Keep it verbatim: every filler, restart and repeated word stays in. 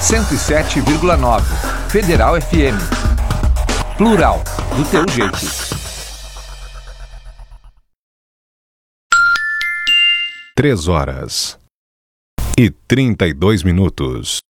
cento e sete vírgula nove. Federal F M. Plural, do teu jeito. Três horas e trinta e dois minutos.